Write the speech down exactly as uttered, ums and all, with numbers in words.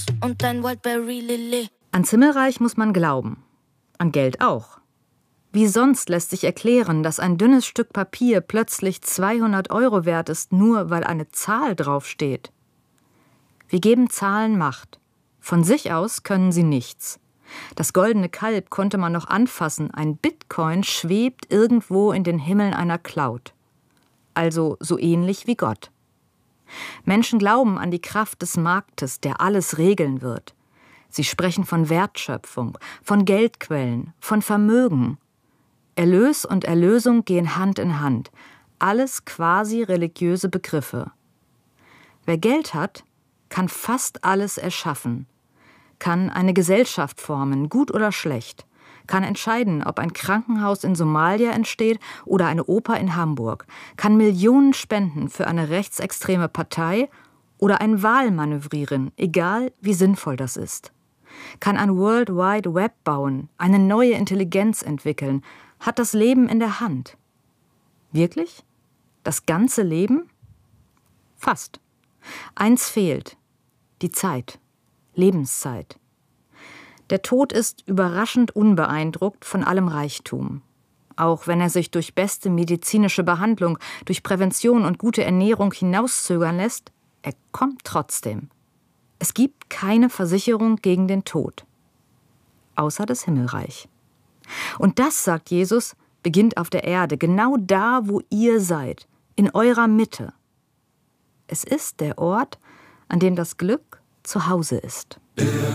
und dein Wildberry Lily. Ans Himmelreich muss man glauben. An Geld auch. Wie sonst lässt sich erklären, dass ein dünnes Stück Papier plötzlich zweihundert Euro wert ist, nur weil eine Zahl draufsteht? Wir geben Zahlen Macht. Von sich aus können sie nichts. Das goldene Kalb konnte man noch anfassen, ein Bitcoin schwebt irgendwo in den Himmeln einer Cloud. Also so ähnlich wie Gott. Menschen glauben an die Kraft des Marktes, der alles regeln wird. Sie sprechen von Wertschöpfung, von Geldquellen, von Vermögen. Erlös und Erlösung gehen Hand in Hand. Alles quasi religiöse Begriffe. Wer Geld hat, kann fast alles erschaffen. Kann eine Gesellschaft formen, gut oder schlecht. Kann entscheiden, ob ein Krankenhaus in Somalia entsteht oder eine Oper in Hamburg. Kann Millionen spenden für eine rechtsextreme Partei oder eine Wahl manövrieren, egal wie sinnvoll das ist. Kann ein World Wide Web bauen, eine neue Intelligenz entwickeln, hat das Leben in der Hand. Wirklich? Das ganze Leben? Fast. Eins fehlt. Die Zeit. Lebenszeit. Der Tod ist überraschend unbeeindruckt von allem Reichtum. Auch wenn er sich durch beste medizinische Behandlung, durch Prävention und gute Ernährung hinauszögern lässt, er kommt trotzdem. Es gibt keine Versicherung gegen den Tod. Außer das Himmelreich. Und das, sagt Jesus, beginnt auf der Erde, genau da, wo ihr seid, in eurer Mitte. Es ist der Ort, an dem das Glück zu Hause ist.